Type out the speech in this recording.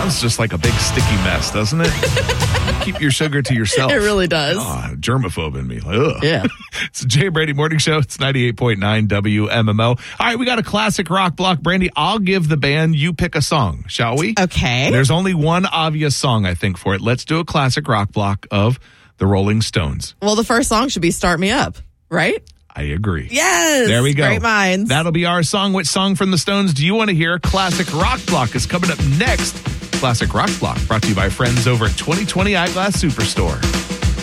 Sounds just like a big sticky mess, doesn't it? Keep your sugar to yourself. It really does. Germaphobe in me. Like, ugh. Yeah. It's the Jay Brady Morning Show. It's 98.9 WMMO. All right, we got a classic rock block. Brandy, I'll give the band. You pick a song, shall we? Okay. There's only one obvious song, I think, for it. Let's do a classic rock block of the Rolling Stones. Well, the first song should be Start Me Up, right? I agree. Yes. There we go. Great minds. That'll be our song. Which song from the Stones do you want to hear? Classic Rock Block is coming up next. Classic Rock Block brought to you by friends over at 2020 Eyeglass Superstore.